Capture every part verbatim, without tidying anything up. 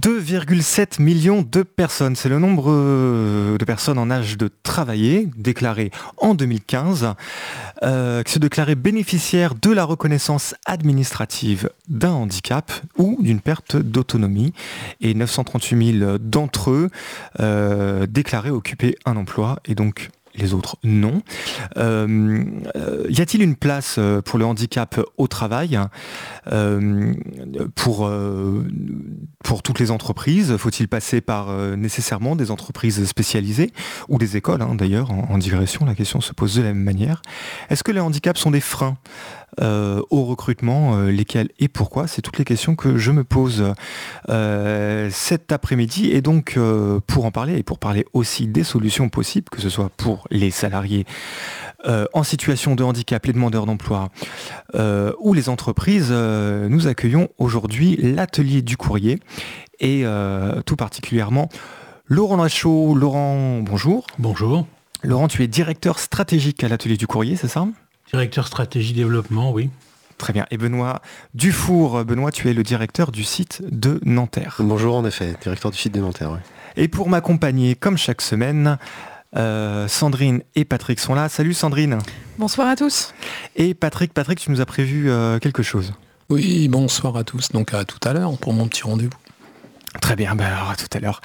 deux virgule sept millions de personnes, c'est le nombre de personnes en âge de travailler, déclarées en deux mille quinze, euh, qui se déclaraient bénéficiaires de la reconnaissance administrative d'un handicap ou d'une perte d'autonomie. Et neuf cent trente-huit mille d'entre eux euh, déclaraient occuper un emploi et donc les autres non. Euh, y a-t-il une place pour le handicap au travail euh, pour, euh, pour toutes les entreprises? Faut-il passer par euh, nécessairement des entreprises spécialisées ou des écoles hein, d'ailleurs en, en digression? La question se pose de la même manière. Est-ce que les handicaps sont des freins Euh, au recrutement, euh, lesquels et pourquoi? C'est toutes les questions que je me pose euh, cet après-midi. Et donc, euh, pour en parler et pour parler aussi des solutions possibles, que ce soit pour les salariés euh, en situation de handicap, les demandeurs d'emploi euh, ou les entreprises, euh, nous accueillons aujourd'hui l'Atelier du Courrier et euh, tout particulièrement Laurent Lachaud. Laurent, bonjour. Bonjour. Laurent, tu es directeur stratégique à l'Atelier du Courrier, c'est ça ? Directeur stratégie développement, oui. Très bien. Et Benoît Dufour, Benoît, tu es le directeur du site de Nanterre. Bonjour, en effet, directeur du site de Nanterre. Oui. Et pour m'accompagner, comme chaque semaine, euh, Sandrine et Patrick sont là. Salut Sandrine. Bonsoir à tous. Et Patrick, Patrick, tu nous as prévu euh, quelque chose. Oui, bonsoir à tous. Donc à tout à l'heure pour mon petit rendez-vous. Très bien, ben alors à tout à l'heure.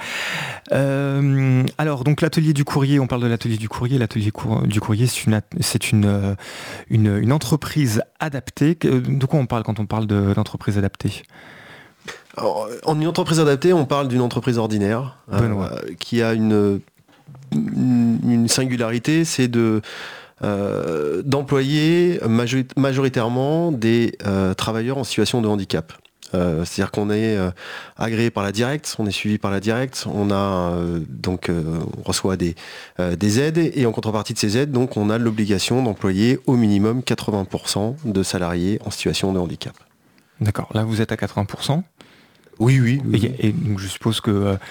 Euh, alors, donc l'atelier du courrier, on parle de l'atelier du courrier. L'atelier cour- du courrier, c'est, une, c'est une, une, une entreprise adaptée. De quoi on parle quand on parle de, d'entreprise adaptée ? Alors, en une entreprise adaptée, on parle d'une entreprise ordinaire euh, qui a une, une, une singularité, c'est de, euh, d'employer majori- majoritairement des euh, travailleurs en situation de handicap. Euh, c'est-à-dire qu'on est euh, agréé par la Directs, on est suivi par la Directs, on a euh, donc euh, on reçoit des, euh, des aides et en contrepartie de ces aides, donc on a l'obligation d'employer au minimum quatre-vingts pour cent de salariés en situation de handicap. D'accord, là vous êtes à quatre-vingts pour cent. Oui, oui. oui. Et, et donc je suppose que euh,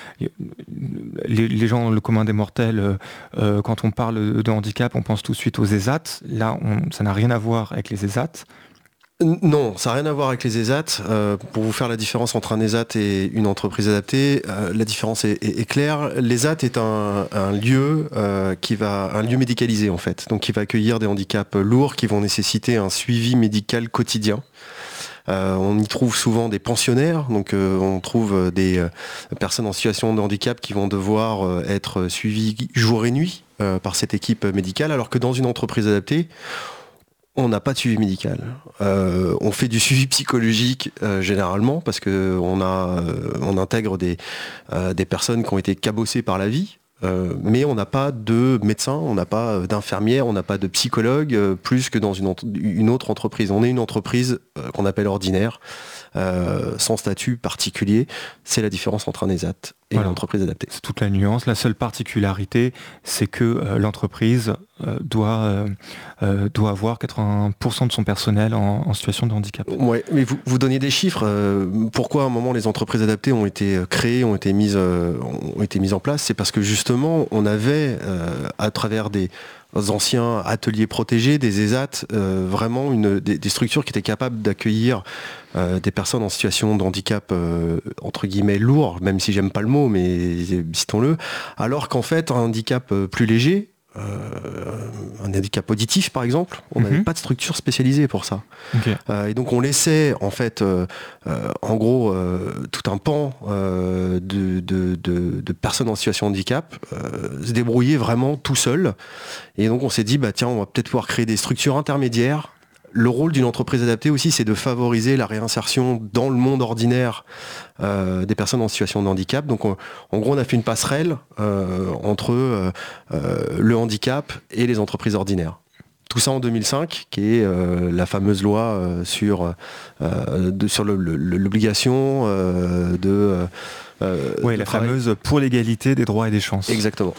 les, les gens, le commun des mortels, euh, quand on parle de handicap, on pense tout de suite aux ESAT. Là, on, ça n'a rien à voir avec les ESAT. Non, ça n'a rien à voir avec les ESAT. Euh, pour vous faire la différence entre un ESAT et une entreprise adaptée, euh, la différence est, est, est claire. L'ESAT est un, un lieu euh, qui va, un lieu médicalisé en fait, donc qui va accueillir des handicaps lourds qui vont nécessiter un suivi médical quotidien. Euh, on y trouve souvent des pensionnaires, donc euh, on trouve des euh, personnes en situation de handicap qui vont devoir euh, être suivies jour et nuit euh, par cette équipe médicale, alors que dans une entreprise adaptée, on n'a pas de suivi médical. Euh, on fait du suivi psychologique euh, généralement parce que on a, euh, on intègre des, euh, des personnes qui ont été cabossées par la vie. Euh, mais on n'a pas de médecin, on n'a pas d'infirmière, on n'a pas de psychologue, euh, plus que dans une, ent- une autre entreprise. On est une entreprise euh, qu'on appelle ordinaire, euh, sans statut particulier. C'est la différence entre un ESAT et voilà. Une entreprise adaptée. C'est toute la nuance. La seule particularité, c'est que euh, l'entreprise euh, doit, euh, euh, doit avoir quatre-vingts pour cent de son personnel en, en situation de handicap. Ouais, mais vous, vous donniez des chiffres. Euh, pourquoi à un moment les entreprises adaptées ont été créées, ont été mises, euh, ont été mises en place? C'est parce que justement, on avait, euh, à travers des anciens ateliers protégés, des ESAT, euh, vraiment une, des, des structures qui étaient capables d'accueillir euh, des personnes en situation de handicap euh, entre guillemets lourd, même si j'aime pas le mot, mais citons-le, alors qu'en fait un handicap plus léger, Euh, un handicap auditif par exemple, on n'avait mm-hmm. pas de structure spécialisée pour ça. Okay. Euh, et donc on laissait en fait euh, euh, en gros euh, tout un pan euh, de, de, de, de personnes en situation de handicap euh, se débrouiller vraiment tout seul. Et donc on s'est dit bah tiens, on va peut-être pouvoir créer des structures intermédiaires. Le rôle d'une entreprise adaptée aussi, c'est de favoriser la réinsertion dans le monde ordinaire euh, des personnes en situation de handicap. Donc, on, en gros, on a fait une passerelle euh, entre euh, euh, le handicap et les entreprises ordinaires. Tout ça en deux mille cinq, qui est euh, la fameuse loi euh, sur, euh, de, sur le, le, l'obligation euh, de... Euh, oui, la travail. fameuse pour l'égalité des droits et des chances. Exactement.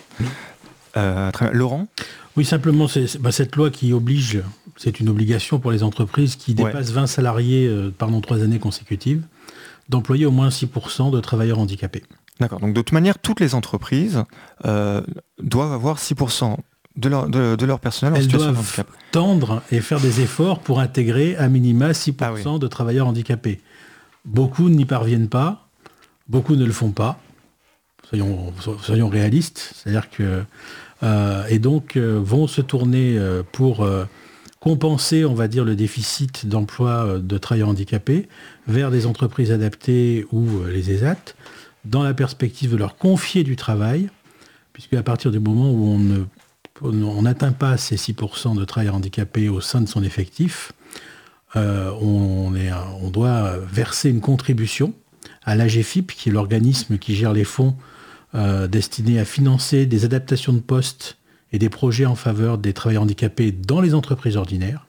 Euh, très bien. Laurent ? Oui, simplement, c'est, bah, cette loi qui oblige, c'est une obligation pour les entreprises qui dépassent ouais. vingt salariés euh, pendant trois années consécutives, d'employer au moins six pour cent de travailleurs handicapés. D'accord, donc de toute manière, toutes les entreprises euh, doivent avoir six pour cent de leur, de, de leur personnel en Elles situation de doivent handicap. Tendre et faire des efforts pour intégrer à minima six pour cent ah oui. de travailleurs handicapés. Beaucoup n'y parviennent pas. Beaucoup ne le font pas. Soyons, soyons réalistes. C'est-à-dire que euh, et donc euh, vont se tourner euh, pour euh, compenser, on va dire, le déficit d'emploi euh, de travailleurs handicapés vers des entreprises adaptées ou euh, les ESAT, dans la perspective de leur confier du travail, puisque à partir du moment où on ne on n'atteint pas ces six pour cent de travailleurs handicapés au sein de son effectif, euh, on, est, on doit verser une contribution à l'A G F I P, qui est l'organisme qui gère les fonds euh, destinés à financer des adaptations de postes et des projets en faveur des travailleurs handicapés dans les entreprises ordinaires.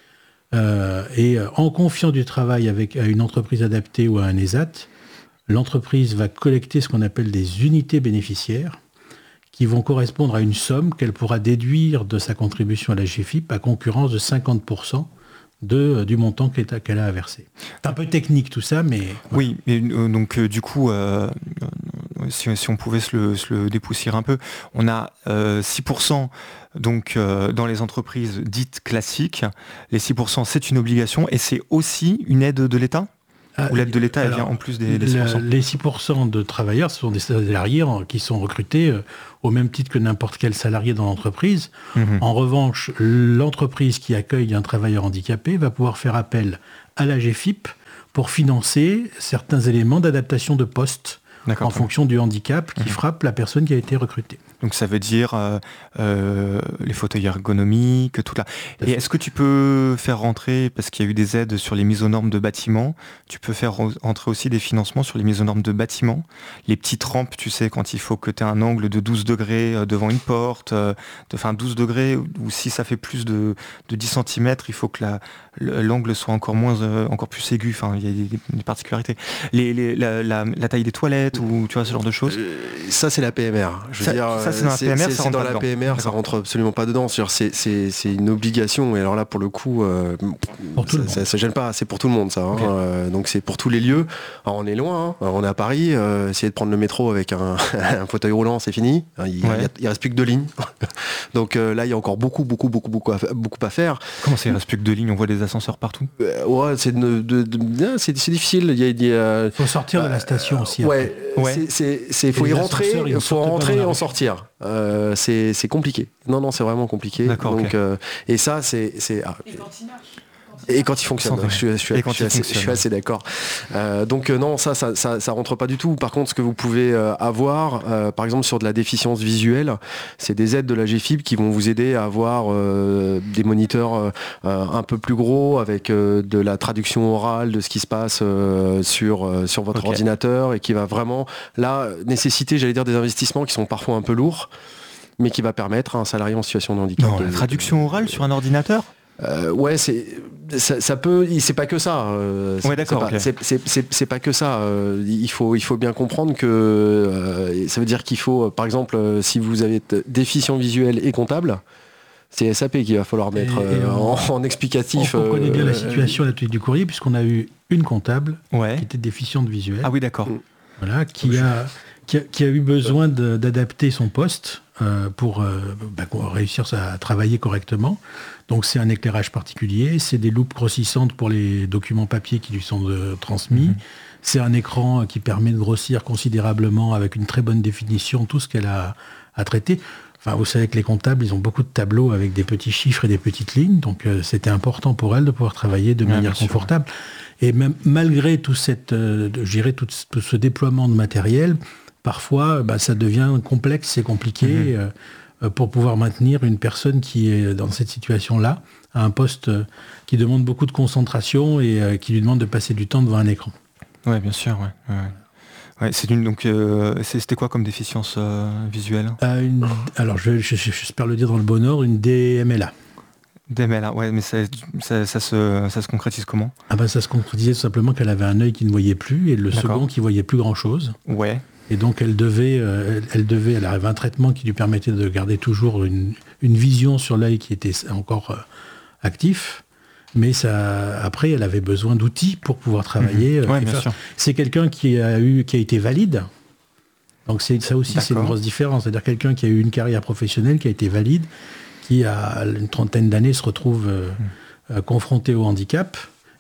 Euh, et en confiant du travail avec, à une entreprise adaptée ou à un ESAT, l'entreprise va collecter ce qu'on appelle des unités bénéficiaires, qui vont correspondre à une somme qu'elle pourra déduire de sa contribution à la G F I P à concurrence de cinquante pour cent de, du montant qu'elle a, qu'elle a à verser. C'est un peu technique tout ça, mais... Oui, et, euh, donc euh, du coup, euh, si, si on pouvait se le, se le dépoussiérer un peu, on a euh, six pour cent donc, euh, dans les entreprises dites classiques. Les six pour cent, c'est une obligation et c'est aussi une aide de l'État ? Ou l'aide de l'État, elle vient en plus des, des six pour cent. Les six pour cent de travailleurs, ce sont des salariés qui sont recrutés au même titre que n'importe quel salarié dans l'entreprise. Mmh. En revanche, l'entreprise qui accueille un travailleur handicapé va pouvoir faire appel à la G F I P pour financer certains éléments d'adaptation de poste en fonction du handicap qui mmh. frappe la personne qui a été recrutée. Donc ça veut dire euh, euh, les fauteuils ergonomiques, tout là. Et est-ce que tu peux faire rentrer, parce qu'il y a eu des aides sur les mises aux normes de bâtiments, tu peux faire rentrer aussi des financements sur les mises aux normes de bâtiments, les petites rampes, tu sais, quand il faut que tu aies un angle de douze degrés devant une porte, euh, de, enfin douze degrés, ou si ça fait plus de, de dix centimètres, il faut que la, l'angle soit encore moins, euh, encore plus aigu, enfin il y a des, des particularités. Les, les, la, la, la taille des toilettes, ou tu vois, ce genre de choses. Euh, ça c'est la P M R. Je veux ça, dire, ça c'est dans la P M R, c'est, ça c'est rentre dans pas la dedans. P M R, D'accord. Ça rentre absolument pas dedans. C'est, c'est, c'est une obligation. Et alors là, pour le coup, euh, pour ça, ça, ça gêne pas. C'est pour tout le monde, ça. Hein. Okay. Euh, donc c'est pour tous les lieux. Alors, on est loin. Hein. On est à Paris. Euh, essayer de prendre le métro avec un, un fauteuil roulant, c'est fini. Il, ouais. il, il reste plus que deux lignes. Donc euh, là, il y a encore beaucoup, beaucoup, beaucoup, beaucoup à, beaucoup à faire. Comment ça, il reste plus que deux lignes ? On voit des ascenseurs partout. Euh, ouais, c'est, de, de, de, c'est, c'est difficile. Il y a, il y a, faut sortir euh, de la station aussi. Ouais. ouais. C'est, c'est, c'est faut y rentrer. Il faut rentrer et en sortir. Euh, c'est, c'est compliqué. Non, non, c'est vraiment compliqué. D'accord, donc, okay. euh, et ça, c'est... c'est ah, et quand il marche et quand il fonctionne, je suis, je suis, je suis, assez, je suis assez d'accord. Euh, donc euh, non, ça, ça, ça, ça rentre pas du tout. Par contre, ce que vous pouvez euh, avoir, euh, par exemple sur de la déficience visuelle, c'est des aides de la G F I P qui vont vous aider à avoir euh, des moniteurs euh, un peu plus gros avec euh, de la traduction orale de ce qui se passe euh, sur euh, sur votre okay. ordinateur et qui va vraiment là nécessiter, j'allais dire, des investissements qui sont parfois un peu lourds, mais qui va permettre à un salarié en situation de handicap. Non, de, la traduction orale sur un ordinateur ? Euh, ouais, c'est ça, ça peut. C'est pas que ça. Euh, c'est, ouais, d'accord. C'est pas, okay. c'est, c'est, c'est, c'est pas que ça. Euh, il faut, il faut bien comprendre que euh, ça veut dire qu'il faut, par exemple, euh, si vous avez déficient visuel et comptable, c'est S A P qu'il va falloir mettre et, et euh, on, en, en explicatif. On, on connaît bien euh, la situation à l'atelier du courrier puisqu'on a eu une comptable ouais. qui était déficiente visuelle. Ah oui, d'accord. Voilà, qui a, qui a, qui a eu besoin de, d'adapter son poste euh, pour, euh, bah, pour réussir à travailler correctement. Donc c'est un éclairage particulier, c'est des loupes grossissantes pour les documents papier qui lui sont de, transmis, mmh. c'est un écran qui permet de grossir considérablement avec une très bonne définition tout ce qu'elle a à traiter. Enfin, vous savez que les comptables, ils ont beaucoup de tableaux avec des petits chiffres et des petites lignes, donc euh, c'était important pour elle de pouvoir travailler de ouais, manière confortable. Sûr. Et même malgré tout, cette, euh, je dirais, tout, tout ce déploiement de matériel, parfois bah, ça devient complexe et compliqué. Mmh. Euh, pour pouvoir maintenir une personne qui est dans cette situation-là, à un poste qui demande beaucoup de concentration et qui lui demande de passer du temps devant un écran. Oui, bien sûr. Ouais. Ouais. Ouais, c'est une, donc, euh, c'était quoi comme déficience euh, visuelle euh, une, Alors, je, je, j'espère le dire dans le bon ordre, une D M L A. D M L A, ouais, mais ça, ça, ça, se, ça se concrétise comment ? Ah ben, ça se concrétisait tout simplement qu'elle avait un œil qui ne voyait plus et le D'accord. second qui voyait plus grand-chose. Ouais. Et donc elle devait, euh, elle, elle devait, elle avait un traitement qui lui permettait de garder toujours une, une vision sur l'œil qui était encore euh, actif, mais ça, après elle avait besoin d'outils pour pouvoir travailler. Mmh. Ouais, bien faire, sûr. C'est quelqu'un qui a eu, qui a été valide. Donc c'est ça aussi, D'accord. c'est une grosse différence. C'est-à-dire quelqu'un qui a eu une carrière professionnelle, qui a été valide, qui à une trentaine d'années se retrouve euh, mmh. euh, confronté au handicap.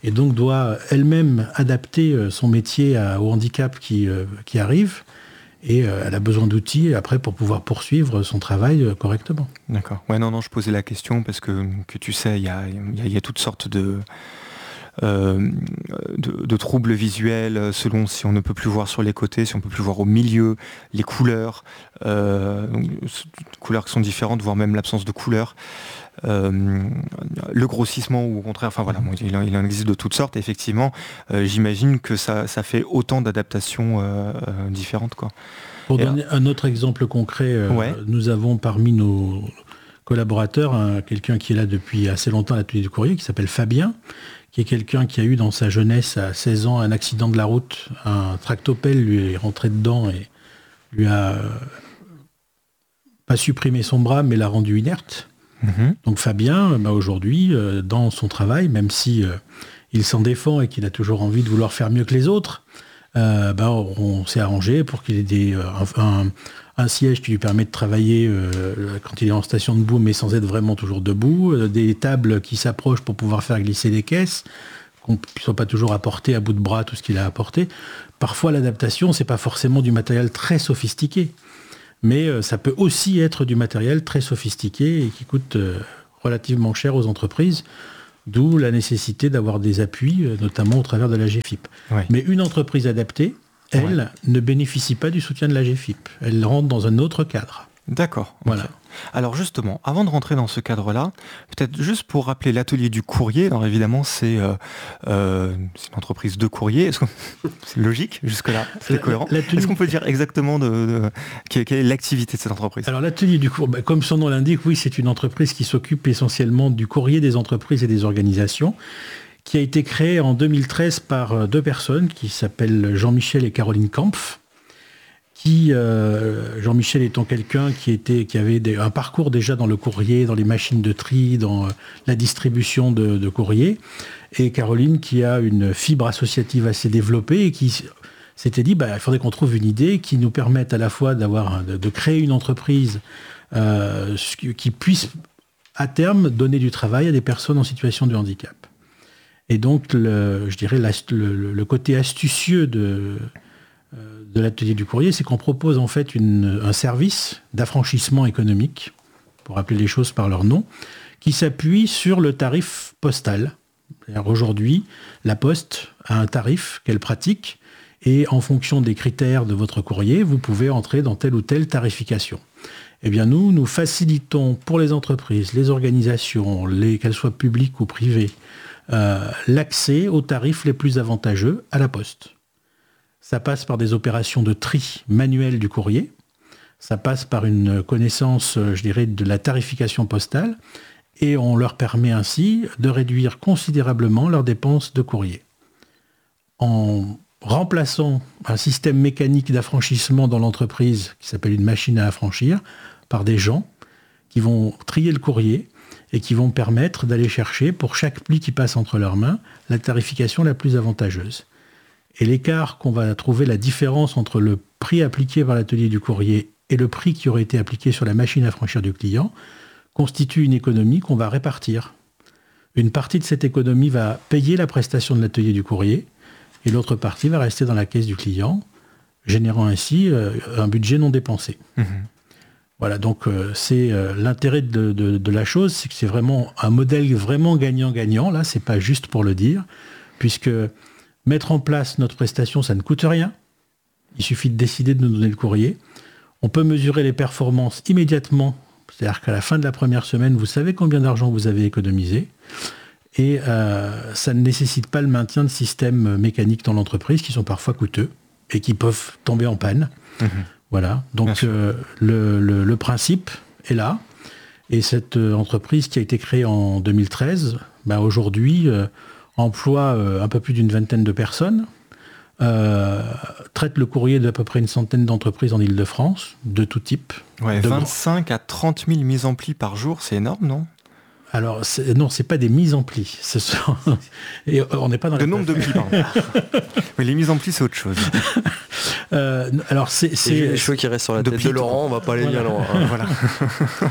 et donc doit elle-même adapter son métier à, au handicap qui, euh, qui arrive. Et euh, elle a besoin d'outils après pour pouvoir poursuivre son travail euh, correctement. D'accord. Ouais, non, non, je posais la question parce que, que tu sais, il y a, y, a, y a toutes sortes de, euh, de, de troubles visuels selon si on ne peut plus voir sur les côtés, si on ne peut plus voir au milieu, les couleurs, euh, donc, couleurs qui sont différentes, voire même l'absence de couleurs. Euh, le grossissement ou au contraire, enfin voilà, bon, il, en, il en existe de toutes sortes. Et effectivement, euh, j'imagine que ça, ça fait autant d'adaptations euh, euh, différentes, quoi. Pour Et donner là, un autre exemple concret, euh, ouais. nous avons parmi nos collaborateurs un, quelqu'un qui est là depuis assez longtemps à l'atelier du courrier, qui s'appelle Fabien, qui est quelqu'un qui a eu dans sa jeunesse à seize ans un accident de la route, un tractopelle lui est rentré dedans et lui a euh, pas supprimé son bras mais l'a rendu inerte. Mm-hmm. Donc Fabien, bah aujourd'hui, euh, dans son travail, même si euh, il s'en défend et qu'il a toujours envie de vouloir faire mieux que les autres, euh, bah, on s'est arrangé pour qu'il ait des, euh, un, un siège qui lui permet de travailler euh, quand il est en station debout, mais sans être vraiment toujours debout, euh, des tables qui s'approchent pour pouvoir faire glisser des caisses, qu'on ne soit pas toujours apporté à bout de bras tout ce qu'il a apporté. Parfois, l'adaptation, c'est pas forcément du matériel très sophistiqué. Mais euh, ça peut aussi être du matériel très sophistiqué et qui coûte euh, relativement cher aux entreprises, d'où la nécessité d'avoir des appuis, euh, notamment au travers de la G F I P. Ouais. Mais une entreprise adaptée, elle, ouais. ne bénéficie pas du soutien de la G F I P. Elle rentre dans un autre cadre. D'accord. Voilà. Okay. Alors justement, avant de rentrer dans ce cadre-là, peut-être juste pour rappeler l'atelier du courrier, alors évidemment c'est, euh, euh, c'est une entreprise de courrier, est-ce que c'est logique jusque-là, c'est cohérent. L'atelier... Est-ce qu'on peut dire exactement de, de, quelle est l'activité de cette entreprise ? Alors l'atelier du courrier, bah, comme son nom l'indique, oui, c'est une entreprise qui s'occupe essentiellement du courrier des entreprises et des organisations, qui a été créée en deux mille treize par deux personnes qui s'appellent Jean-Michel et Caroline Kampf. Qui, euh, Jean-Michel étant quelqu'un qui, était, qui avait des, un parcours déjà dans le courrier, dans les machines de tri, dans euh, la distribution de, de courrier, et Caroline qui a une fibre associative assez développée et qui s'était dit bah, il faudrait qu'on trouve une idée qui nous permette à la fois d'avoir, de, de créer une entreprise euh, qui puisse à terme donner du travail à des personnes en situation de handicap. Et donc, le, je dirais, la, le, le côté astucieux de... de l'atelier du courrier, c'est qu'on propose en fait une, un service d'affranchissement économique, pour appeler les choses par leur nom, qui s'appuie sur le tarif postal. C'est-à-dire aujourd'hui, la Poste a un tarif qu'elle pratique, et en fonction des critères de votre courrier, vous pouvez entrer dans telle ou telle tarification. Eh bien nous, nous facilitons pour les entreprises, les organisations, les, qu'elles soient publiques ou privées, euh, l'accès aux tarifs les plus avantageux à la Poste. Ça passe par des opérations de tri manuel du courrier. Ça passe par une connaissance, je dirais, de la tarification postale. Et on leur permet ainsi de réduire considérablement leurs dépenses de courrier. En remplaçant un système mécanique d'affranchissement dans l'entreprise, qui s'appelle une machine à affranchir, par des gens qui vont trier le courrier et qui vont permettre d'aller chercher, pour chaque pli qui passe entre leurs mains, la tarification la plus avantageuse. Et l'écart qu'on va trouver, la différence entre le prix appliqué par l'atelier du courrier et le prix qui aurait été appliqué sur la machine à franchir du client, constitue une économie qu'on va répartir. Une partie de cette économie va payer la prestation de l'atelier du courrier et l'autre partie va rester dans la caisse du client, générant ainsi euh, un budget non dépensé. Mmh. Voilà, donc euh, c'est euh, l'intérêt de, de, de la chose, c'est que c'est vraiment un modèle vraiment gagnant-gagnant. Là, c'est pas juste pour le dire, puisque mettre en place notre prestation, ça ne coûte rien. Il suffit de décider de nous donner le courrier. On peut mesurer les performances immédiatement. C'est-à-dire qu'à la fin de la première semaine, vous savez combien d'argent vous avez économisé. Et euh, ça ne nécessite pas le maintien de systèmes mécaniques dans l'entreprise qui sont parfois coûteux et qui peuvent tomber en panne. Mmh. Voilà. Donc euh, le, le, le principe est là. Et cette euh, entreprise qui a été créée en deux mille treize, bah, aujourd'hui... Euh, emploie euh, un peu plus d'une vingtaine de personnes, euh, traite le courrier d'à peu près une centaine d'entreprises en Île-de-France, de tout type. Ouais, de vingt-cinq à trente mille mises en pli par jour, c'est énorme, non ? Alors, c'est, non, c'est pas des mises en pli. Ce sont... Et on n'est pas dans le nombre de plis, pardon. Oui, les mises en pli, c'est autre chose. euh, alors, c'est, c'est... les cheveux qui restent sur la de tête de Laurent, on va pas aller voilà. bien loin. Hein. Voilà.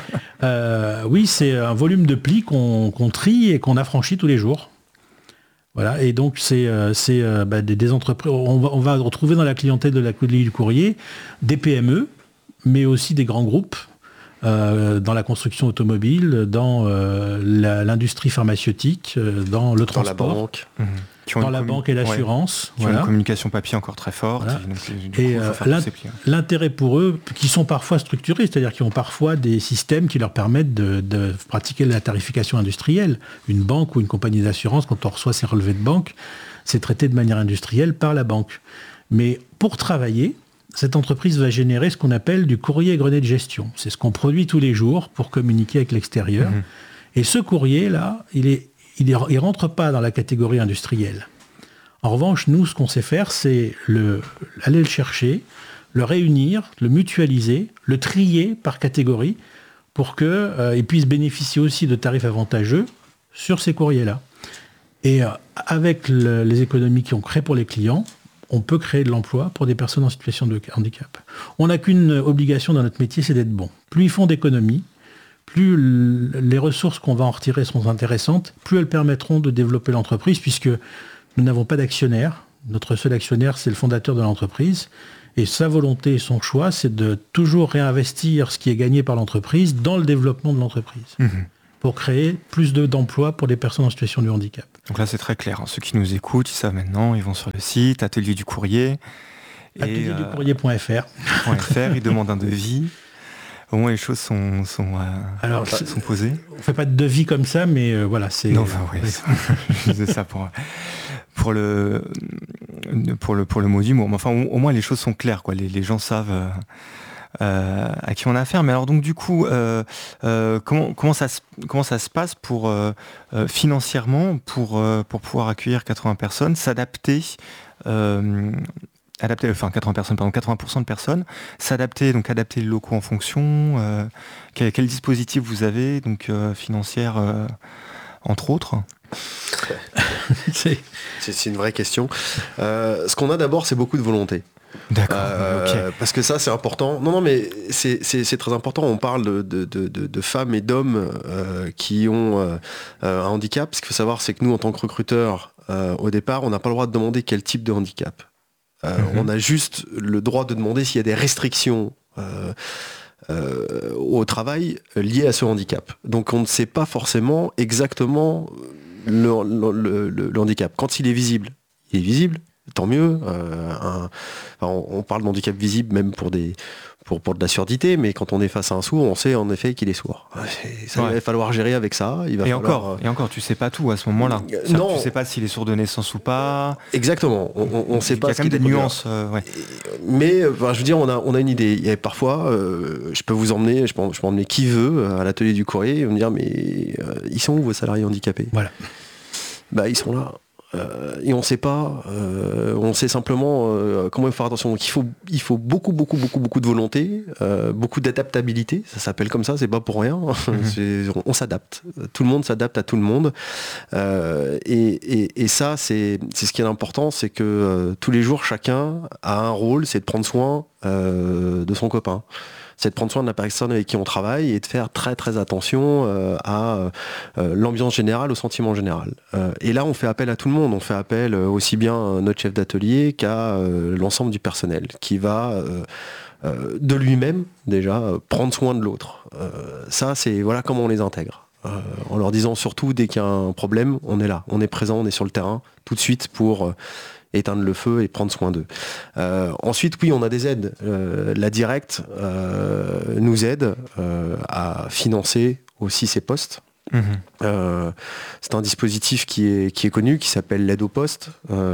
euh, oui, c'est un volume de plis qu'on, qu'on trie et qu'on affranchit tous les jours. Voilà, et donc c'est, euh, c'est euh, bah, des, des entreprises. On va, on va retrouver dans la clientèle de la Ligue du Courrier des P M E, mais aussi des grands groupes euh, dans la construction automobile, dans euh, la, l'industrie pharmaceutique, euh, dans le transport, dans la banque, mmh. qui ont dans une la commu- banque et l'assurance. ouais, qui voilà. ont une communication papier encore très forte. Voilà. Et, donc, du et coup, euh, faut faire l'int- tous ces plis, hein. l'intérêt pour eux, qui sont parfois structurés, c'est-à-dire qui ont parfois des systèmes qui leur permettent de, de pratiquer la tarification industrielle. Une banque ou une compagnie d'assurance, quand on reçoit ses relevés de banque, c'est traité de manière industrielle par la banque. Mais pour travailler, cette entreprise va générer ce qu'on appelle du courrier grenet de gestion. C'est ce qu'on produit tous les jours pour communiquer avec l'extérieur. Mmh. Et ce courrier-là, il est, il est, il rentre pas dans la catégorie industrielle. En revanche, nous, ce qu'on sait faire, c'est le, aller le chercher, le réunir, le mutualiser, le trier par catégorie pour qu'il euh, puisse bénéficier aussi de tarifs avantageux sur ces courriers-là. Et euh, avec le, les économies qu'on crée pour les clients, on peut créer de l'emploi pour des personnes en situation de handicap. On n'a qu'une obligation dans notre métier, c'est d'être bon. Plus ils font d'économies, plus l- les ressources qu'on va en retirer seront intéressantes, plus elles permettront de développer l'entreprise, puisque nous n'avons pas d'actionnaire. Notre seul actionnaire, c'est le fondateur de l'entreprise. Et sa volonté et son choix, c'est de toujours réinvestir ce qui est gagné par l'entreprise dans le développement de l'entreprise. Mmh. Pour créer plus de, d'emplois pour les personnes en situation de handicap. Donc là, c'est très clair. Ceux qui nous écoutent, ils savent maintenant, ils vont sur le site, Atelier du Courrier. atelier du courrier point f r. .fr, ils demandent un devis. Au moins, les choses sont, sont, euh, Alors, sont posées. On ne fait pas de devis comme ça, mais euh, voilà, c'est... Non, enfin, ouais, je disais ça pour, pour, le, pour, le, pour le mot d'humour. Mais enfin, au, au moins, les choses sont claires, quoi. Les, les gens savent... Euh, Euh, à qui on a affaire. Mais alors donc du coup, euh, euh, comment, comment, ça se, comment ça se passe pour euh, euh, financièrement pour, euh, pour pouvoir accueillir quatre-vingts personnes, s'adapter, euh, adapter, enfin quatre-vingts personnes, pardon, quatre-vingts pour cent de personnes, s'adapter, donc adapter les locaux en fonction. Euh, quel, quel dispositif vous avez, donc euh, financière euh, entre autres? c'est... c'est une vraie question. Euh, ce qu'on a d'abord, c'est beaucoup de volonté. D'accord. Euh, okay. Parce que ça, c'est important. Non, non, mais c'est, c'est, c'est très important. On parle de, de, de, de femmes et d'hommes euh, qui ont euh, un handicap. Ce qu'il faut savoir, c'est que nous, en tant que recruteurs, euh, au départ, on n'a pas le droit de demander quel type de handicap. Euh, mm-hmm. On a juste le droit de demander s'il y a des restrictions euh, euh, au travail liées à ce handicap. Donc, on ne sait pas forcément exactement le, le, le, le, le handicap. Quand il est visible, il est visible. Tant mieux. Euh, un, enfin, on, on parle d'handicap visible même pour, des, pour, pour de la surdité, mais quand on est face à un sourd, on sait en effet qu'il est sourd. Et ça, ouais. Il va falloir gérer avec ça. Il va et, falloir, encore, euh... et encore, tu sais pas tout à ce moment-là. Euh, non. Tu sais pas s'il est sourd de naissance ou pas. Exactement. On ne sait pas. Il y a quand même des nuances. Euh, ouais. Mais enfin, je veux dire, on a, on a une idée. Il y a parfois, euh, je peux vous emmener, je peux, je peux emmener qui veut à l'atelier du courrier et me dire, mais euh, ils sont où vos salariés handicapés? Voilà. Bah, ils sont là. Euh, et on ne sait pas, euh, on sait simplement euh, comment faire attention. Donc il faut, il faut beaucoup, beaucoup, beaucoup, beaucoup de volonté, euh, beaucoup d'adaptabilité. Ça s'appelle comme ça, c'est pas pour rien. Mm-hmm. c'est, on, on s'adapte. Tout le monde s'adapte à tout le monde. Euh, et, et, et ça, c'est, c'est ce qui est important, c'est que euh, tous les jours, chacun a un rôle, c'est de prendre soin euh, de son copain. C'est de prendre soin de la personne avec qui on travaille et de faire très très attention euh, à euh, l'ambiance générale, au sentiment général. Euh, et là, on fait appel à tout le monde. On fait appel euh, aussi bien à notre chef d'atelier qu'à euh, l'ensemble du personnel qui va euh, euh, de lui-même déjà euh, prendre soin de l'autre. Euh, ça, c'est voilà comment on les intègre. Euh, en leur disant surtout dès qu'il y a un problème, on est là, on est présent, on est sur le terrain tout de suite pour euh, éteindre le feu et prendre soin d'eux. Euh, ensuite, oui, on a des aides. Euh, la Directe euh, nous aide euh, à financer aussi ces postes. Mmh. Euh, c'est un dispositif qui est, qui est connu, qui s'appelle l'aide au poste.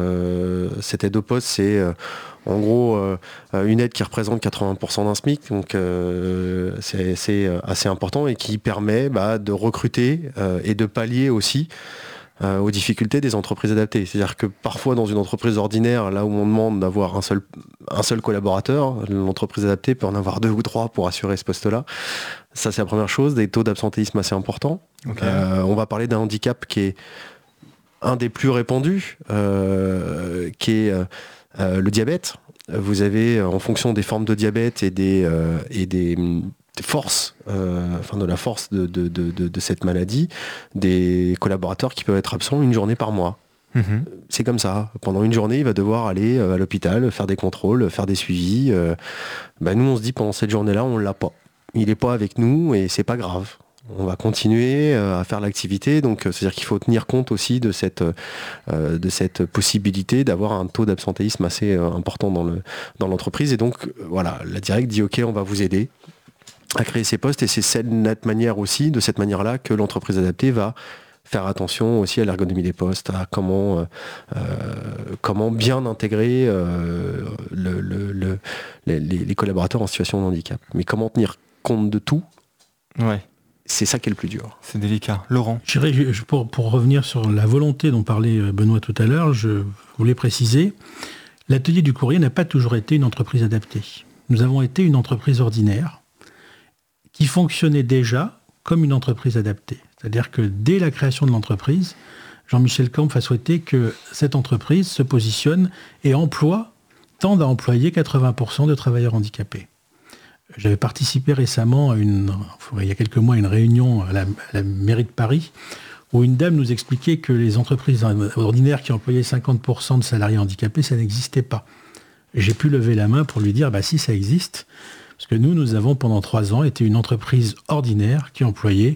Euh, cette aide au poste, c'est euh, en gros euh, une aide qui représente quatre-vingts pour cent d'un SMIC, donc euh, c'est, c'est assez important et qui permet bah, de recruter euh, et de pallier aussi Euh, aux difficultés des entreprises adaptées. C'est-à-dire que parfois dans une entreprise ordinaire, là où on demande d'avoir un seul, un seul collaborateur, l'entreprise adaptée peut en avoir deux ou trois pour assurer ce poste-là. Ça, c'est la première chose. Des taux d'absentéisme assez importants. Okay. Euh, on va parler d'un handicap qui est un des plus répandus, euh, qui est euh, le diabète. Vous avez, en fonction des formes de diabète et des, euh, et des force, euh, enfin de la force de, de, de, de cette maladie, des collaborateurs qui peuvent être absents une journée par mois. Mmh. C'est comme ça. Pendant une journée, il va devoir aller euh, à l'hôpital, faire des contrôles, faire des suivis. Euh, bah, nous, on se dit, pendant cette journée-là, on ne l'a pas. Il n'est pas avec nous et c'est pas grave. On va continuer euh, à faire l'activité. Donc, euh, c'est-à-dire qu'il faut tenir compte aussi de cette, euh, de cette possibilité d'avoir un taux d'absentéisme assez euh, important dans, le, dans l'entreprise. Et donc, euh, voilà, la directe dit, OK, on va vous aider à créer ces postes. Et c'est cette manière aussi, de cette manière-là, que l'entreprise adaptée va faire attention aussi à l'ergonomie des postes, à comment, euh, comment bien intégrer euh, le, le, le, les, les collaborateurs en situation de handicap. Mais comment tenir compte de tout, ouais. C'est ça qui est le plus dur. C'est délicat. Laurent ? Je dirais, pour, pour revenir sur la volonté dont parlait Benoît tout à l'heure, je voulais préciser, l'atelier du courrier n'a pas toujours été une entreprise adaptée. Nous avons été une entreprise ordinaire qui fonctionnait déjà comme une entreprise adaptée. C'est-à-dire que dès la création de l'entreprise, Jean-Michel Kampf a souhaité que cette entreprise se positionne et emploie, tende à employer quatre-vingts pour cent de travailleurs handicapés. J'avais participé récemment, à une, il y a quelques mois, à une réunion à la, à la mairie de Paris, où une dame nous expliquait que les entreprises ordinaires qui employaient cinquante pour cent de salariés handicapés, ça n'existait pas. J'ai pu lever la main pour lui dire, bah si, ça existe, parce que nous, nous avons pendant trois ans été une entreprise ordinaire qui employait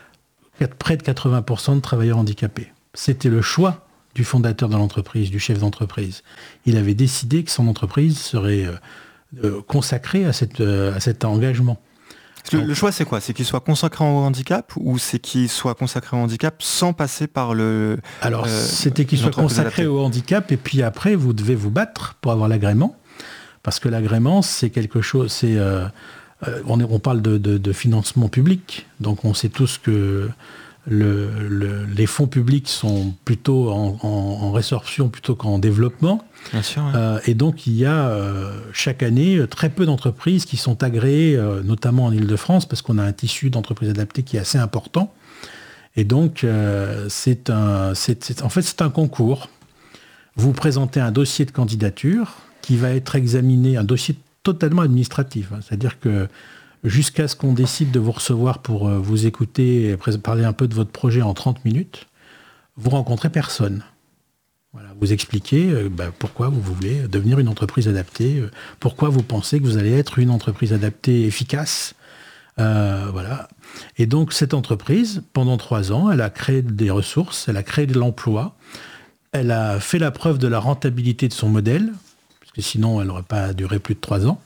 près de quatre-vingts pour cent de travailleurs handicapés. C'était le choix du fondateur de l'entreprise, du chef d'entreprise. Il avait décidé que son entreprise serait euh, consacrée à, cette, euh, à cet engagement. Le, le choix, c'est quoi ? C'est qu'il soit consacré au handicap ou c'est qu'il soit consacré au handicap sans passer par le... Alors, euh, c'était qu'il soit consacré adaptée. Au handicap et puis après, vous devez vous battre pour avoir l'agrément. Parce que l'agrément, c'est quelque chose... C'est, euh, on, est, on parle de, de, de financement public. Donc, on sait tous que le, le, les fonds publics sont plutôt en, en, en résorption plutôt qu'en développement. Bien sûr, ouais. euh, et donc, il y a euh, chaque année très peu d'entreprises qui sont agréées, euh, notamment en Ile-de-France, parce qu'on a un tissu d'entreprises adaptées qui est assez important. Et donc, euh, c'est un, c'est, c'est, en fait, c'est un concours. Vous présentez un dossier de candidature qui va être examiné, un dossier totalement administratif. Hein, c'est-à-dire que jusqu'à ce qu'on décide de vous recevoir pour euh, vous écouter et parler un peu de votre projet en trente minutes, vous rencontrez personne. Voilà, vous expliquez euh, bah, pourquoi vous voulez devenir une entreprise adaptée, euh, pourquoi vous pensez que vous allez être une entreprise adaptée efficace. Euh, voilà. Et donc cette entreprise, pendant trois ans, elle a créé des ressources, elle a créé de l'emploi, elle a fait la preuve de la rentabilité de son modèle, parce que sinon elle n'aurait pas duré plus de trois ans.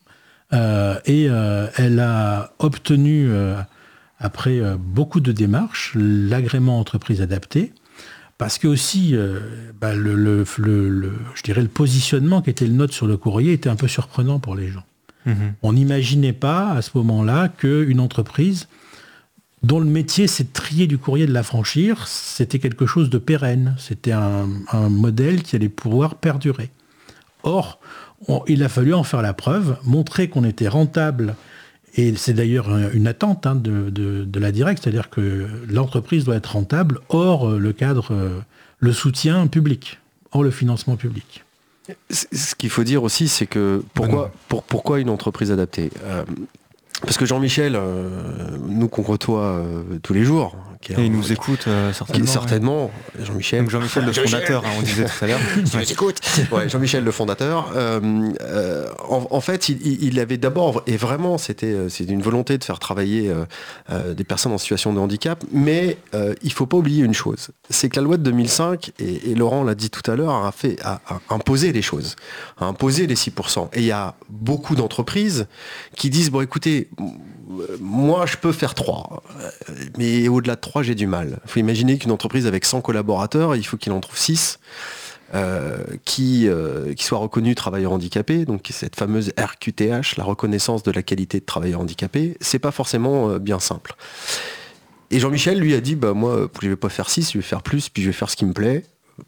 Euh, et euh, elle a obtenu, euh, après euh, beaucoup de démarches, l'agrément entreprise adaptée, parce que aussi, euh, bah, le, le, le, le, je dirais le positionnement qui était le nôtre sur le courrier était un peu surprenant pour les gens. Mmh. On n'imaginait pas à ce moment-là qu'une entreprise dont le métier c'est de trier du courrier, de l'affranchir, c'était quelque chose de pérenne, c'était un, un modèle qui allait pouvoir perdurer. Or, on, il a fallu en faire la preuve, montrer qu'on était rentable, et c'est d'ailleurs une attente hein, de, de, de la directe, c'est-à-dire que l'entreprise doit être rentable, hors le cadre, le soutien public, hors le financement public. Ce qu'il faut dire aussi, c'est que pourquoi, pour, pourquoi une entreprise adaptée euh, Parce que Jean-Michel, euh, nous qu'on côtoie euh, tous les jours, qui et il nous écoute euh, certainement. Certainement, ouais. Jean-Michel. Donc Jean-Michel le fondateur, hein, on disait tout à l'heure. Il nous écoute. Ouais, Jean-Michel le fondateur. Euh, euh, en, en fait, il, il avait d'abord, et vraiment, c'était, c'était une volonté de faire travailler euh, euh, des personnes en situation de handicap, mais euh, il ne faut pas oublier une chose, c'est que la loi de deux mille cinq, et, et Laurent l'a dit tout à l'heure, a, fait, a, a imposé les choses, a imposé les six pour cent. Et il y a beaucoup d'entreprises qui disent, bon écoutez, moi je peux faire trois, mais au-delà de trois j'ai du mal. Il faut imaginer qu'une entreprise avec cent collaborateurs, il faut qu'il en trouve six euh, qui, euh, qui soient reconnus travailleurs handicapés, donc cette fameuse R Q T H, la reconnaissance de la qualité de travailleur handicapé, c'est pas forcément euh, bien simple. Et Jean-Michel lui a dit, bah moi je vais pas faire six, je vais faire plus, puis je vais faire ce qui me plaît,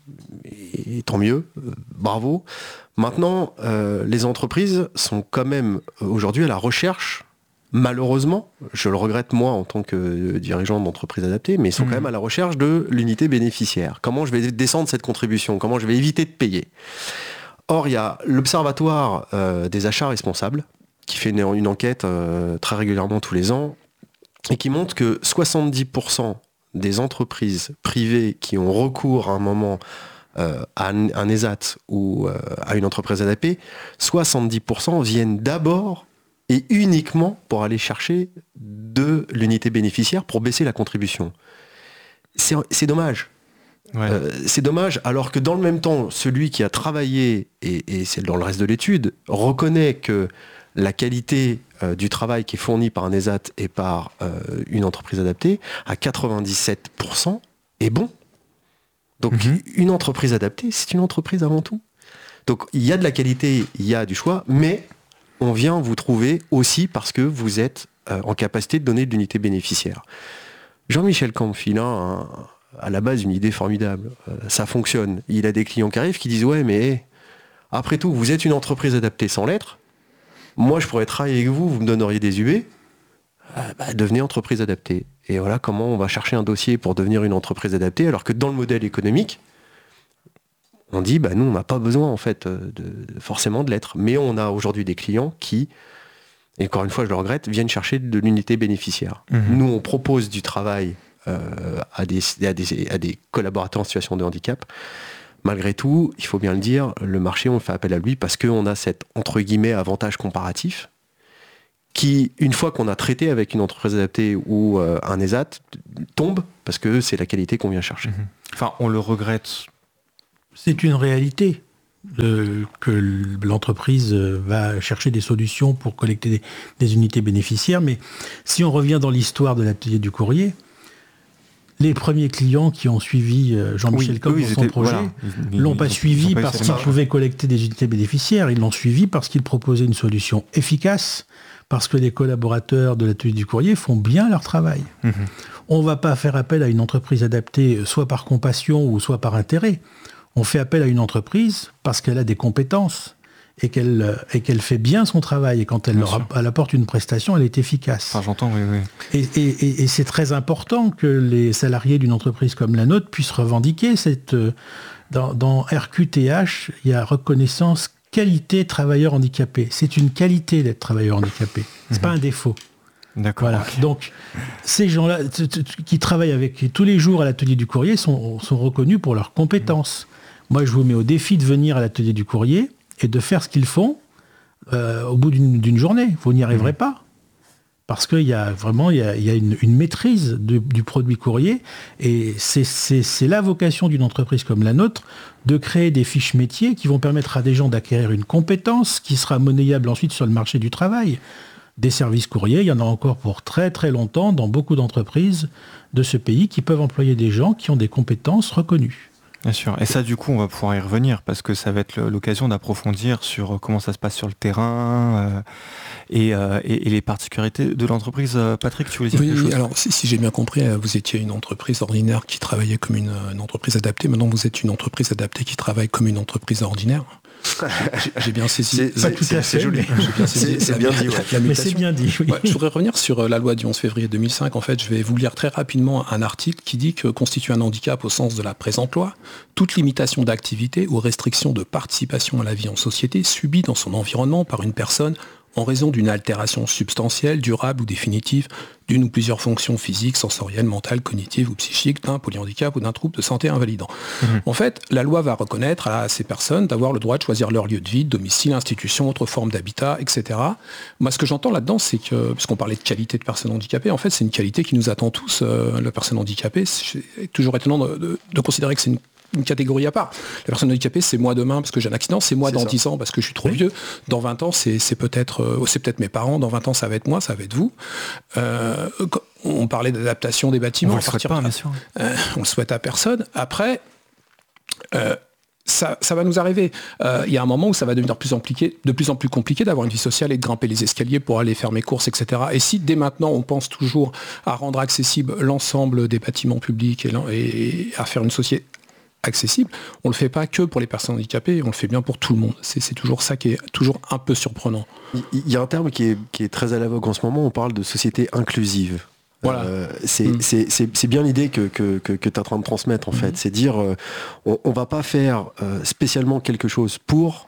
et tant mieux, euh, bravo. Maintenant, euh, les entreprises sont quand même aujourd'hui à la recherche, malheureusement, je le regrette moi en tant que dirigeant d'entreprise adaptée, mais ils sont mmh. quand même à la recherche de l'unité bénéficiaire. Comment je vais descendre cette contribution ? Comment je vais éviter de payer ? Or, il y a l'Observatoire euh, des achats responsables qui fait une, une enquête euh, très régulièrement tous les ans et qui montre que soixante-dix pour cent des entreprises privées qui ont recours à un moment euh, à un, un ESAT ou euh, à une entreprise adaptée, soixante-dix pour cent viennent d'abord et uniquement pour aller chercher de l'unité bénéficiaire pour baisser la contribution. C'est, c'est dommage. Ouais. Euh, c'est dommage, alors que dans le même temps, celui qui a travaillé, et, et c'est dans le reste de l'étude, reconnaît que la qualité euh, du travail qui est fourni par un ESAT et par euh, une entreprise adaptée, à quatre-vingt-dix-sept pour cent, est bon. Donc mm-hmm. une entreprise adaptée, c'est une entreprise avant tout. Donc il y a de la qualité, il y a du choix, mais on vient vous trouver aussi parce que vous êtes euh, en capacité de donner de l'unité bénéficiaire. Jean-Michel Kampf, il a un, à la base une idée formidable. Euh, ça fonctionne. Il a des clients qui arrivent qui disent « Ouais, mais après tout, vous êtes une entreprise adaptée sans l'être. Moi, je pourrais travailler avec vous, vous me donneriez des U B. Euh, bah, devenez entreprise adaptée. » Et voilà comment on va chercher un dossier pour devenir une entreprise adaptée, alors que dans le modèle économique, on dit bah, « Nous, on n'a pas besoin en fait, de, de, forcément de l'être. » Mais on a aujourd'hui des clients qui, et encore une fois, je le regrette, viennent chercher de l'unité bénéficiaire. Mmh. Nous, on propose du travail euh, à, des, à, des, à des collaborateurs en situation de handicap. Malgré tout, il faut bien le dire, le marché, on fait appel à lui parce qu'on a cet, entre guillemets, avantage comparatif qui, une fois qu'on a traité avec une entreprise adaptée ou euh, un ESAT, tombe parce que c'est la qualité qu'on vient chercher. Mmh. Enfin, on le regrette. C'est une réalité. Euh, que l'entreprise va chercher des solutions pour collecter des, des unités bénéficiaires. Mais si on revient dans l'histoire de l'atelier du courrier, les premiers clients qui ont suivi Jean-Michel oui, Kampf dans son étaient, projet ne voilà, l'ont pas suivi pas parce qu'ils pouvaient collecter des unités bénéficiaires, ils l'ont suivi parce qu'ils proposaient une solution efficace, parce que les collaborateurs de l'atelier du courrier font bien leur travail. Mmh. On ne va pas faire appel à une entreprise adaptée soit par compassion ou soit par intérêt. On fait appel à une entreprise parce qu'elle a des compétences et qu'elle, et qu'elle fait bien son travail. Et quand elle, leur, elle apporte une prestation, elle est efficace. Enfin, j'entends, oui, oui. Et, et, et c'est très important que les salariés d'une entreprise comme la nôtre puissent revendiquer cette... Dans, dans R Q T H, il y a reconnaissance qualité travailleur handicapé. C'est une qualité d'être travailleur handicapé. C'est mmh. pas un défaut. D'accord. Voilà. Okay. Donc, ces gens-là t- t- qui travaillent avec tous les jours à l'atelier du courrier sont, sont reconnus pour leurs compétences. Mmh. Moi, je vous mets au défi de venir à l'atelier du courrier et de faire ce qu'ils font euh, au bout d'une, d'une journée. Vous n'y arriverez mmh. pas. Parce qu'il y a vraiment il y a, il y a une, une maîtrise de, du produit courrier. Et c'est, c'est, c'est la vocation d'une entreprise comme la nôtre de créer des fiches métiers qui vont permettre à des gens d'acquérir une compétence qui sera monnayable ensuite sur le marché du travail. Des services courriers, il y en a encore pour très très longtemps dans beaucoup d'entreprises de ce pays qui peuvent employer des gens qui ont des compétences reconnues. Bien sûr. Et ça, du coup, on va pouvoir y revenir parce que ça va être l'occasion d'approfondir sur comment ça se passe sur le terrain euh, et, euh, et, et les particularités de l'entreprise. Patrick, tu voulais dire oui, quelque chose ? Alors, si, si j'ai bien compris, vous étiez une entreprise ordinaire qui travaillait comme une, une entreprise adaptée. Maintenant, vous êtes une entreprise adaptée qui travaille comme une entreprise ordinaire. J'ai, j'ai bien saisi. C'est, pas c'est, tout à fait. Joli. Bien saisi c'est, c'est la, bien dit. Ouais. La, la Mais c'est bien dit. Oui. Ouais, je voudrais revenir sur la loi du onze février deux mille cinq. En fait, je vais vous lire très rapidement un article qui dit que constitue un handicap au sens de la présente loi toute limitation d'activité ou restriction de participation à la vie en société subie dans son environnement par une personne en raison d'une altération substantielle, durable ou définitive d'une ou plusieurs fonctions physiques, sensorielles, mentales, cognitives ou psychiques, d'un polyhandicap ou d'un trouble de santé invalidant. Mmh. En fait, la loi va reconnaître à ces personnes d'avoir le droit de choisir leur lieu de vie, domicile, institution, autre forme d'habitat, et cetera. Moi, ce que j'entends là-dedans, c'est que, puisqu'on parlait de qualité de personnes handicapées, en fait, c'est une qualité qui nous attend tous, euh, la personne handicapée. C'est toujours étonnant de, de, de considérer que c'est une une catégorie à part. La personne handicapée, c'est moi demain parce que j'ai un accident, c'est moi c'est dans ça. dix ans parce que je suis trop oui. vieux, dans vingt ans, c'est, c'est, peut-être, euh, c'est peut-être mes parents, dans vingt ans, ça va être moi, ça va être vous. Euh, on parlait d'adaptation des bâtiments. On ne le souhaite pas, bien sûr. Euh, on le souhaite à personne. Après, euh, ça, ça va nous arriver. Il euh, y a un moment où ça va devenir plus impliqué, de plus en plus compliqué d'avoir une vie sociale et de grimper les escaliers pour aller faire mes courses, et cetera. Et si dès maintenant on pense toujours à rendre accessible l'ensemble des bâtiments publics et, et à faire une société accessible, on ne le fait pas que pour les personnes handicapées, on le fait bien pour tout le monde. C'est, c'est toujours ça qui est toujours un peu surprenant. Il y a un terme qui est, qui est très à la vogue en ce moment, on parle de société inclusive. Voilà. Euh, c'est, mmh. c'est, c'est, c'est bien l'idée que, que, que, que tu es en train de transmettre en mmh. fait. C'est dire euh, on, on va pas faire euh, spécialement quelque chose pour,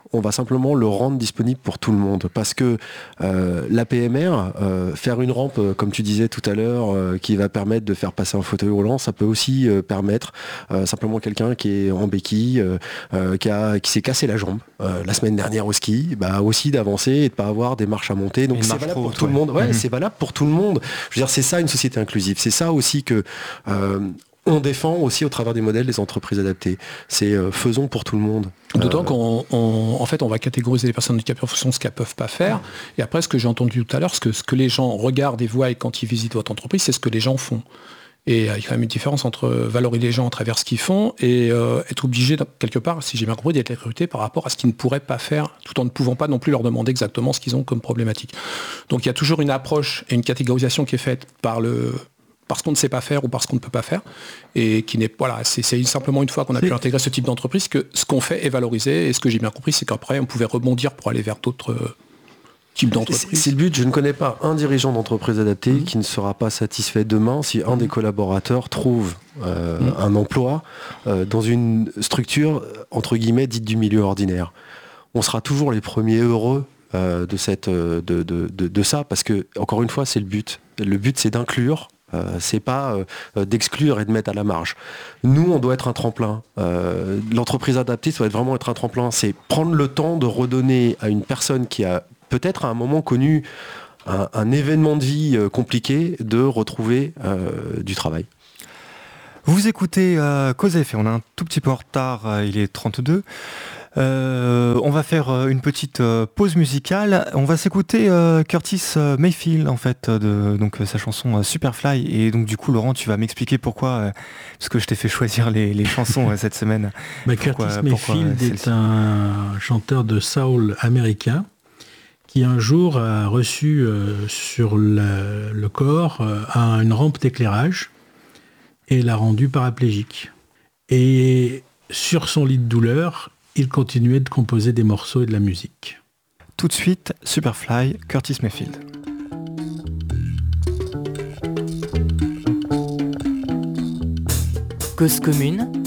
on va simplement le rendre disponible pour tout le monde. Parce que euh, l'A P M R, euh, faire une rampe, euh, comme tu disais tout à l'heure, euh, qui va permettre de faire passer un fauteuil roulant, ça peut aussi euh, permettre euh, simplement quelqu'un qui est en béquille, euh, euh, qui, a, qui s'est cassé la jambe euh, la semaine dernière au ski, bah, aussi d'avancer et de pas avoir des marches à monter. Donc c'est valable pour tout le monde. Ouais, mmh. c'est valable pour tout le monde. Je veux dire, c'est ça une société inclusive. C'est ça aussi que euh, on défend aussi au travers des modèles des entreprises adaptées. C'est euh, faisons pour tout le monde. D'autant euh... qu'on on, en fait, on va catégoriser les personnes handicapées en fonction de ce qu'elles peuvent pas faire. Et après, ce que j'ai entendu tout à l'heure, ce que, ce que les gens regardent et voient quand ils visitent votre entreprise, c'est ce que les gens font. Et il y a quand même une différence entre valoriser les gens à travers ce qu'ils font et euh, être obligé, quelque part, si j'ai bien compris, d'être recruté par rapport à ce qu'ils ne pourraient pas faire, tout en ne pouvant pas non plus leur demander exactement ce qu'ils ont comme problématique. Donc il y a toujours une approche et une catégorisation qui est faite par le... parce qu'on ne sait pas faire ou parce qu'on ne peut pas faire, et qui n'est voilà, c'est, c'est simplement une fois qu'on a pu intégrer ce type d'entreprise que ce qu'on fait est valorisé, et ce que j'ai bien compris, c'est qu'après on pouvait rebondir pour aller vers d'autres euh, types d'entreprises. C'est, c'est le but, je ne connais pas un dirigeant d'entreprise adaptée mmh. qui ne sera pas satisfait demain si un mmh. des collaborateurs trouve euh, mmh. un emploi euh, dans une structure, entre guillemets, dite du milieu ordinaire. On sera toujours les premiers heureux euh, de, cette, de, de, de, de ça, parce que, encore une fois, c'est le but. Le but, c'est d'inclure. Euh, c'est pas euh, d'exclure et de mettre à la marge. Nous, on doit être un tremplin. Euh, l'entreprise adaptée, ça doit être vraiment être un tremplin. C'est prendre le temps de redonner à une personne qui a peut-être à un moment connu un, un événement de vie euh, compliqué, de retrouver euh, du travail. Vous écoutez euh, Cause à effet, on est un tout petit peu en retard, euh, il est trente-deux. Euh, on va faire euh, une petite euh, pause musicale. On va s'écouter euh, Curtis euh, Mayfield en fait, de donc euh, sa chanson euh, Superfly. Et donc du coup, Laurent, tu vas m'expliquer pourquoi, euh, parce que je t'ai fait choisir les, les chansons euh, cette semaine. Bah, pourquoi, Curtis Mayfield pourquoi, euh, est un chanteur de soul américain qui un jour a reçu euh, sur le, le corps euh, une rampe d'éclairage et l'a rendu paraplégique. Et sur son lit de douleur, il continuait de composer des morceaux et de la musique. Tout de suite, Superfly, Curtis Mayfield. Cause commune